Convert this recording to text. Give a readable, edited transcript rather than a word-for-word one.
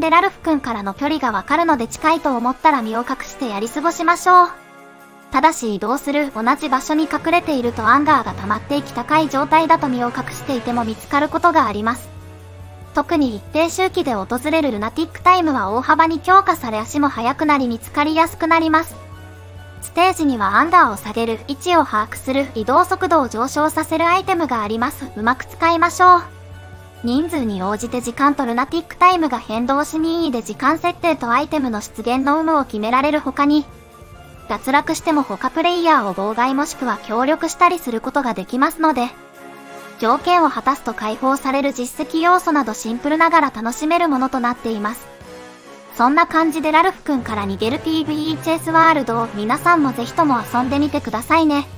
でラルフ君からの距離がわかるので近いと思ったら身を隠してやり過ごしましょう。ただし移動する同じ場所に隠れているとアンガーが溜まっていき高い状態だと身を隠していても見つかることがあります。特に一定周期で訪れるルナティックタイムは大幅に強化され足も速くなり見つかりやすくなります。ステージにはアンガーを下げる、位置を把握する、移動速度を上昇させるアイテムがあります。うまく使いましょう。人数に応じて時間とルナティックタイムが変動し任意で時間設定とアイテムの出現の有無を決められる他に、脱落しても他プレイヤーを妨害もしくは協力したりすることができますので、条件を果たすと解放される実績要素などシンプルながら楽しめるものとなっています。そんな感じでラルフ君から逃げる PVE チェイスワールドを皆さんもぜひとも遊んでみてくださいね。